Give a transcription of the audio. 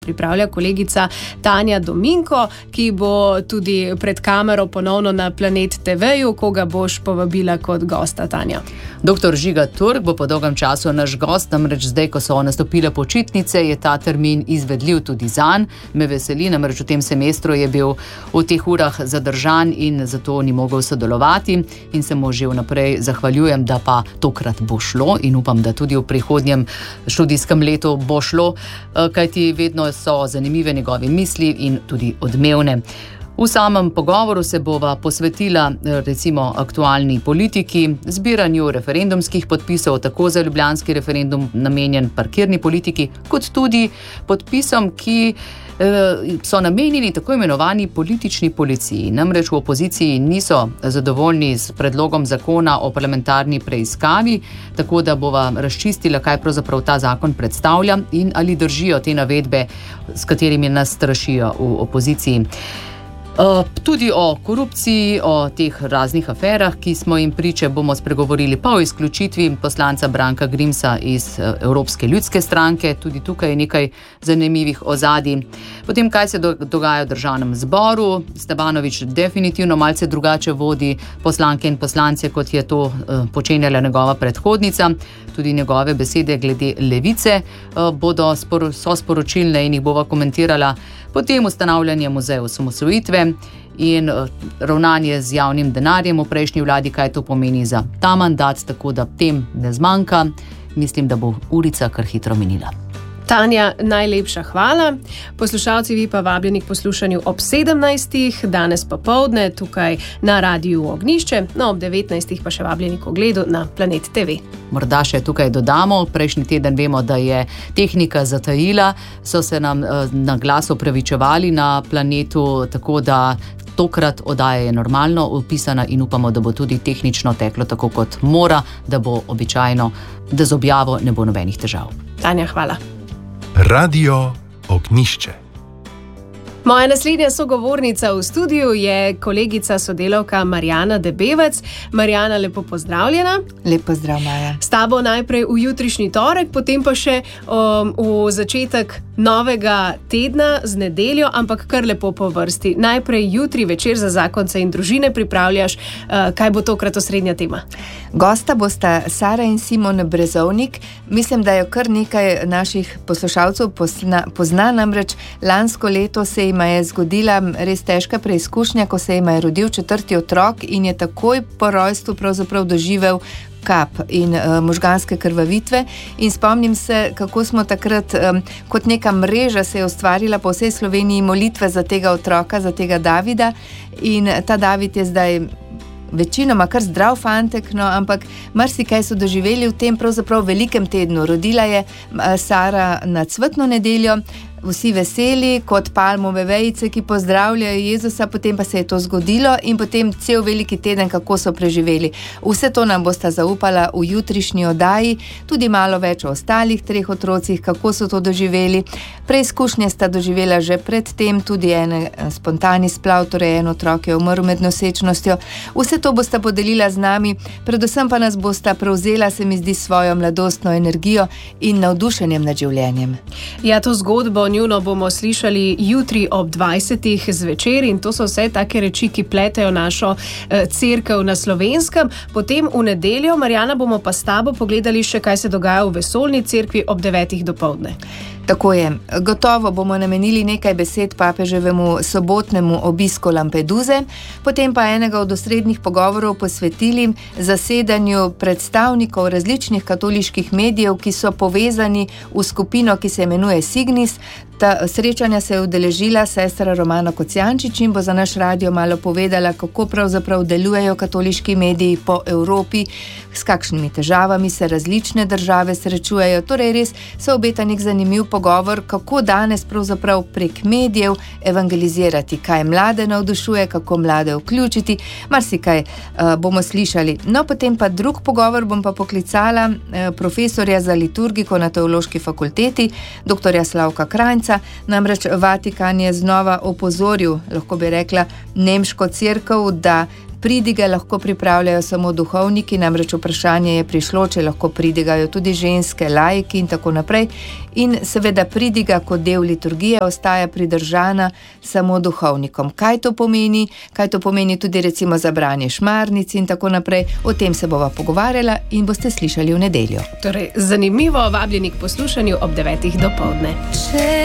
pripravlja kolegica Tanja Dominko, ki bo tudi pred kamero ponovno na Planet TV-ju. Koga boš povabila kot gosta, Tanja? Dr. Žiga Turk bo po dolgem času naš gost, namreč zdaj, ko so nastopile počitnice, je ta termin izvedljiv tudi zanj. Me veseli, namreč v tem semestru je bil v teh urah zadržan in zato ni mogel sodelovati in se mu že vnaprej zahvaljujem, da pa tokrat bo šlo in upam, da tudi v prihodnjem študijskem letu bo šlo, kajti vedno so zanimive njegove misli in tudi odmevne. V samem pogovoru se bova posvetila recimo aktualni politiki, zbiranju referendumskih podpisov, tako za ljubljanski referendum namenjen parkirni politiki, kot tudi podpisom, ki so namenjeni tako imenovani politični policiji. Namreč v opoziciji niso zadovoljni s predlogom zakona o parlamentarni preiskavi, tako da bova razčistila, kaj pravzaprav ta zakon predstavlja in ali držijo te navedbe, s katerimi nas strašijo v opoziciji. Tudi o korupciji, o teh raznih aferah, ki smo jim priče, bomo spregovorili, pa o izključitvi poslanca Branka Grimsa iz Evropske ljudske stranke. Tudi tukaj je nekaj zanimivih ozadij. Potem, kaj se dogaja v državnem zboru. Stebanović definitivno malce drugače vodi poslanke in poslance, kot je to počenjala njegova predhodnica. Tudi njegove besede glede Levice so sporočilne in jih bova komentirala. Potem ustanavljanje muzeja osamosvojitve in ravnanje z javnim denarjem v prejšnji vladi, kaj to pomeni za ta mandat, tako da tem ne zmanjka. Mislim, da bo urica kar hitro minila. Tanja, najlepša hvala. Poslušalci, vi pa vabljeni k poslušanju ob 17. danes popoldne tukaj na Radiu Ognjišče, ob 19. pa še vabljeni k ogledu na Planet TV. Morda še tukaj dodamo, prejšnji teden vemo, da je tehnika zatajila, so se nam na glas opravičevali na Planetu, tako da tokrat oddaja je normalno upisana in upamo, da bo tudi tehnično teklo tako, kot mora, da bo običajno, da z objavo ne bo nobenih težav. Tanja, hvala. Radio Ognjišče. Moja naslednja sogovornica v studiu je kolegica sodelavka Marjana Debevec. Marjana, lepo pozdravljena. Lep pozdrav, Maja. S tabo najprej v jutrišnji torek, potem pa še v začetek novega tedna z nedeljo, ampak kar lepo po vrsti. Najprej jutri večer za zakonce in družine pripravljaš. Kaj bo tokrat osrednja tema? Gosta bosta Sara in Simon Brezovnik. Mislim, da jo kar nekaj naših poslušalcev pozna, namreč lansko leto se jima je zgodila res težka preizkušnja, ko se jima je rodil 4. otrok in je takoj po rojstvu pravzaprav doživel kap in možganske krvavitve. In spomnim se, kako smo takrat kot neka mreža se je ustvarila po vsej Sloveniji molitve za tega otroka, za tega Davida. In ta David je zdaj večinoma kar zdrav fantek, ampak marsikaj so doživeli v tem pravzaprav velikem tednu. Rodila je Sara na cvetno nedeljo, vsi veseli, kot palmove vejice, ki pozdravljajo Jezusa, potem pa se je to zgodilo in potem cel veliki teden, kako so preživeli. Vse to nam bosta zaupala v jutrišnji oddaji, tudi malo več o ostalih 3 otrocih, kako so to doživeli. Preizkušnje sta doživela že predtem, tudi en spontani splav, torej en otrok je umrl med nosečnostjo. Vse to bosta podelila z nami, predvsem pa nas bosta prevzela, se mi zdi, svojo mladostno energijo in navdušenjem nad življenjem. Ja, to zgodbo njuno bomo slišali jutri ob 20. zvečer in to so vse take reči, ki pletejo našo cerkev na Slovenskem. Potem v nedeljo, Marjana, bomo pa s tabo pogledali še, kaj se dogaja v Vesoljni cerkvi ob 9. dopoldne. Tako je. Gotovo bomo namenili nekaj besed papeževemu sobotnemu obisku Lampeduze, potem pa enega od osrednjih pogovorov posvetili zasedanju predstavnikov različnih katoliških medijev, ki so povezani v skupino, ki se imenuje Signis. Ta srečanja se je udeležila sestra Romana Kocijančič in bo za naš radio malo povedala, kako pravzaprav delujejo katoliški mediji po Evropi, s kakšnimi težavami se različne države srečujejo. Torej res se obeta nek zanimiv pogovor, kako danes pravzaprav prek medijev evangelizirati, kaj mlade navdušuje, kako mlade vključiti, marsikaj bomo slišali. No, potem pa drug pogovor bom pa poklicala profesorja za liturgiko na Teološki fakulteti, dr. Slavka Krajnca. Namreč Vatikan je znova opozoril, lahko bi rekla, nemško cerkev, da Pridige lahko pripravljajo samo duhovniki, namreč vprašanje je prišlo, če lahko pridigajo tudi ženske, laiki in tako naprej. In seveda pridiga kot del liturgije ostaja pridržana samo duhovnikom. Kaj to pomeni? Kaj to pomeni tudi recimo za branje šmarnic in tako naprej? O tem se bova pogovarjala in boste slišali v nedeljo. Torej, zanimivo, vabljeni k poslušanju ob 9:00 dopoldne.